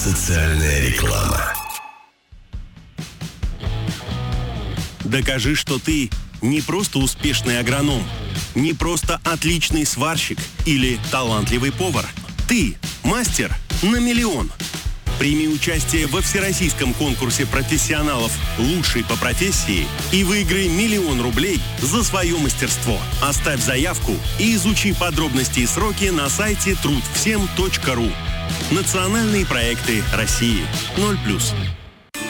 Социальная реклама. Докажи, что ты не просто успешный агроном, не просто отличный сварщик или талантливый повар. Ты мастер на миллион. Прими участие во всероссийском конкурсе профессионалов «Лучший по профессии» и выиграй 1 000 000 рублей за свое мастерство. Оставь заявку и изучи подробности и сроки на сайте трудвсем.ру. Национальные проекты России. 0+.